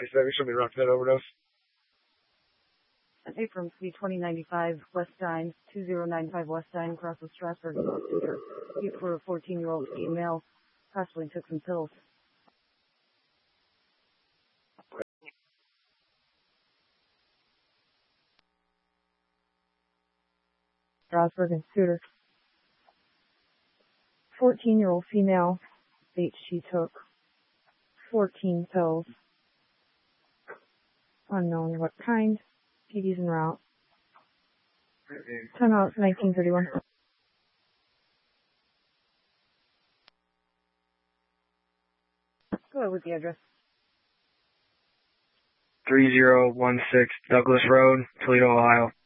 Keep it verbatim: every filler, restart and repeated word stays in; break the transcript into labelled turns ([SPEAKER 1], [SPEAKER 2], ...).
[SPEAKER 1] ninety-seven, show me Rocknet overdose.
[SPEAKER 2] April C twenty ninety-five, West Dine, two zero nine five West Dine, across the Strasburg Center. You for a fourteen-year-old female, possibly took some pills. Strasburg and Suter. fourteen-year-old female, states she took fourteen pills. Unknown what kind. P D's en route. Time out, nineteen thirty-one. Go ahead with the address.
[SPEAKER 1] three zero one six Douglas Road, Toledo, Ohio.